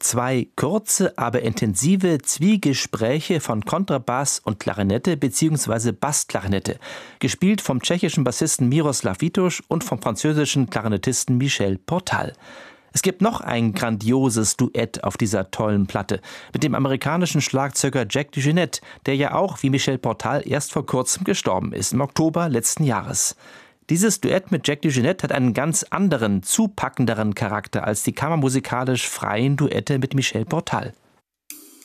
2 kurze, aber intensive Zwiegespräche von Kontrabass und Klarinette bzw. Bassklarinette, gespielt vom tschechischen Bassisten Miroslav Vitouš und vom französischen Klarinettisten Michel Portal. Es gibt noch ein grandioses Duett auf dieser tollen Platte mit dem amerikanischen Schlagzeuger Jack DeJohnette, der ja auch wie Michel Portal erst vor kurzem gestorben ist, im Oktober letzten Jahres. Dieses Duett mit Jack DeJohnette hat einen ganz anderen, zupackenderen Charakter als die kammermusikalisch freien Duette mit Michel Portal.